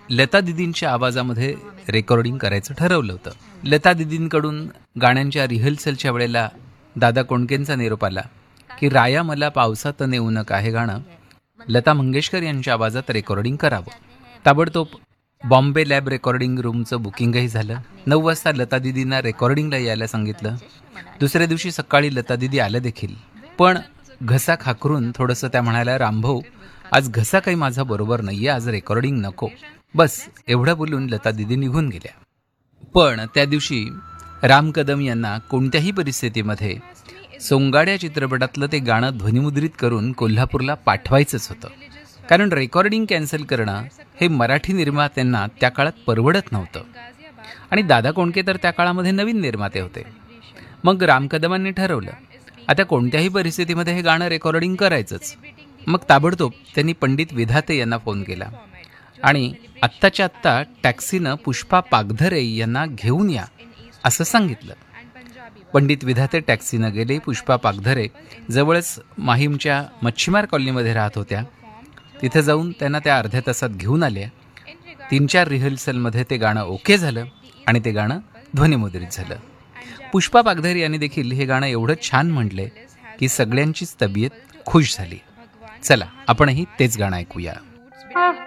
लता दिदींच्या आवाजामध्ये रेकॉर्डिंग करायचं ठरवलं होतं. लता दिदींकडून गाण्यांच्या रिहर्सलच्या वेळेला दादा कोंडकेंचा निरोप आला की राया मला पावसात नेऊ नका हे गाणं लता मंगेशकर यांच्या आवाजात रेकॉर्डिंग करावं. ताबडतोब बॉम्बे लॅब रेकॉर्डिंग रूमचं बुकिंगही झालं. 9 वाजता लता दिदींना रेकॉर्डिंगला यायला सांगितलं. दुसऱ्या दिवशी सकाळी लता दिदी आल्या देखील, पण घसा खाकरून थोडंसं त्या म्हणाल्या, रामभाऊ आज घसा काही माझा बरोबर नाहीये, आज रेकॉर्डिंग नको. बस एवढं बोलून लता दिदी निघून गेल्या. पण त्या दिवशी राम कदम यांना कोणत्याही परिस्थितीमध्ये सोंगाड्या चित्रपटातलं ते गाणं ध्वनिमुद्रित करून कोल्हापूरला पाठवायचंच होतं. कारण रेकॉर्डिंग कॅन्सल करणं हे मराठी निर्मात्यांना त्या काळात परवडत नव्हतं. आणि दादा कोंडके तर त्या काळामध्ये नवीन निर्माते होते. मग राम कदमांनी ठरवलं आता कोणत्याही परिस्थितीमध्ये हे गाणं रेकॉर्डिंग करायचंच. मग ताबडतोब त्यांनी पंडित विधाते यांना फोन केला आणि आत्ताच्या आत्ता टॅक्सीनं पुष्पा पागधरे यांना घेऊन या असं सांगितलं. पंडित विधाते टॅक्सीनं गेले. पुष्पा पागधरे जवळच माहीमच्या मच्छीमार कॉलनीमध्ये राहत होत्या. तिथे जाऊन त्यांना त्या अर्ध्या तासात घेऊन आल्या. 3-4 रिहर्सलमध्ये ते गाणं ओके झालं आणि ते गाणं ध्वनिमुद्रित झालं. पुष्पा पागधरे यांनी देखील हे गाणं एवढं छान म्हटले की सगळ्यांचीच तब्येत खुश झाली. चला आपणही तेच गाणं ऐकूया.